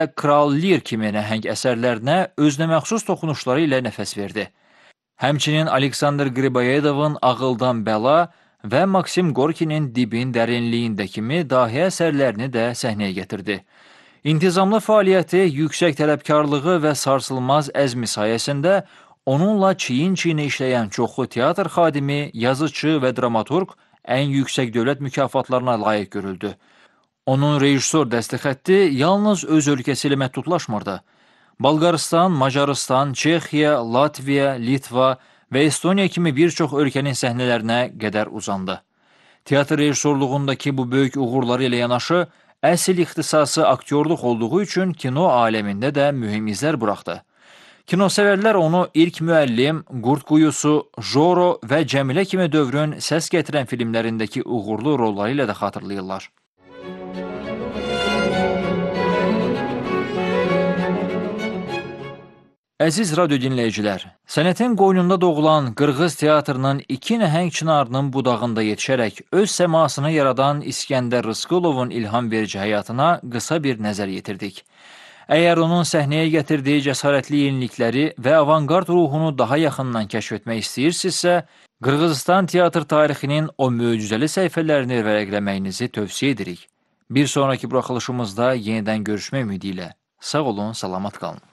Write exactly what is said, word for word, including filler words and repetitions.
Kral Lear kimi nəhəng əsərlərinə özünəməxsus toxunuşları ilə nəfəs verdi. Həmçinin Aleksandr Griboyedovun Ağıldan Bəla və Maksim Gorkinin Dibin dərinliyində kimi dahi əsərlərini də səhnəyə gətirdi. İntizamlı fəaliyyəti, yüksək tələbkarlığı və sarsılmaz əzmi sayəsində onunla çiyin-çiyinə işləyən çoxlu teatr xadimi, yazıcı və dramaturq ən yüksək dövlət mükafatlarına layiq görüldü. Onun rejissor dəstəxətti yalnız öz ölkəsi ilə məhdudlaşmırdı. Bolqarıstan, Macaristan, Çexiya, Latviya, Litva və Estoniya kimi bir çox ölkənin səhnələrinə qədər uzandı. Teatr rejissorluğundakı bu böyük uğurları ilə yanaşı, əsl ixtisası aktyorluq olduğu üçün kino aləmində də mühüm izlər buraxdı. Kinosəvərlər onu ilk müəllim, Qurd Quyusu, Joro və Cəmilə kimi dövrün səs gətirən filmlərindəki uğurlu rolları ilə də xatırlayırlar. Əziz radyo dinləyicilər, sənətin qoynunda doğulan Qırğız teatrının iki nəhəng çınarının budağında yetişərək öz səmasını yaradan İskəndər Rısqılovun ilham verici həyatına qısa bir nəzər yetirdik. Əgər onun səhnəyə gətirdiyi cəsarətli yenilikləri və avangard ruhunu daha yaxından kəşf etmək istəyirsinizsə, Qırğızistan teatr tarixinin o möcüzəli səhifələrini vərəqləməyinizi tövsiyə edirik. Bir sonraki buraxılışımızda yenidən görüşmək ümidi ilə. Sağ olun, salamat qalın.